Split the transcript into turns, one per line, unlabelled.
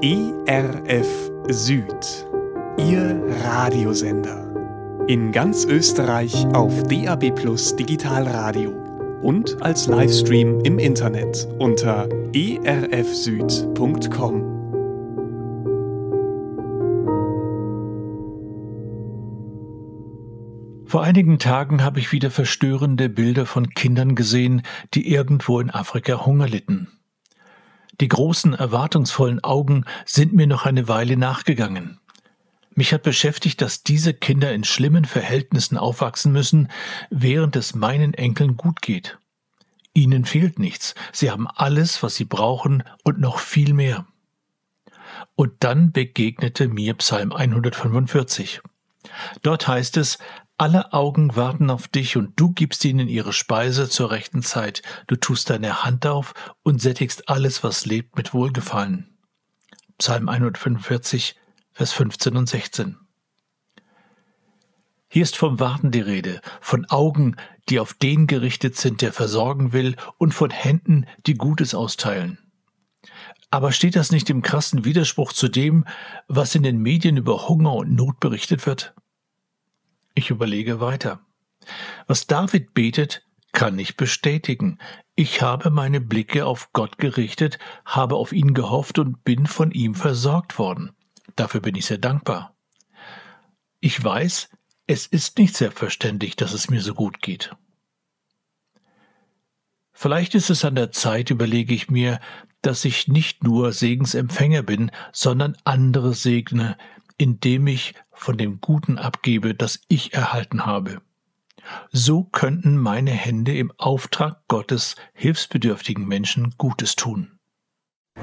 ERF Süd, Ihr Radiosender. In ganz Österreich auf DAB+ Digitalradio und als Livestream im Internet unter erfsüd.com.
Vor einigen Tagen habe ich wieder verstörende Bilder von Kindern gesehen, die irgendwo in Afrika Hunger litten. Die großen, erwartungsvollen Augen sind mir noch eine Weile nachgegangen. Mich hat beschäftigt, dass diese Kinder in schlimmen Verhältnissen aufwachsen müssen, während es meinen Enkeln gut geht. Ihnen fehlt nichts, sie haben alles, was sie brauchen und noch viel mehr. Und dann begegnete mir Psalm 145. Dort heißt es: Alle Augen warten auf dich und du gibst ihnen ihre Speise zur rechten Zeit. Du tust deine Hand auf und sättigst alles, was lebt, mit Wohlgefallen. Psalm 145, Vers 15 und 16. Hier ist vom Warten die Rede, von Augen, die auf den gerichtet sind, der versorgen will, und von Händen, die Gutes austeilen. Aber steht das nicht im krassen Widerspruch zu dem, was in den Medien über Hunger und Not berichtet wird? Ich überlege weiter. Was David betet, kann ich bestätigen. Ich habe meine Blicke auf Gott gerichtet, habe auf ihn gehofft und bin von ihm versorgt worden. Dafür bin ich sehr dankbar. Ich weiß, es ist nicht selbstverständlich, dass es mir so gut geht. Vielleicht ist es an der Zeit, überlege ich mir, dass ich nicht nur Segensempfänger bin, sondern andere segne, indem ich von dem Guten abgebe, das ich erhalten habe. So könnten meine Hände im Auftrag Gottes hilfsbedürftigen Menschen Gutes tun.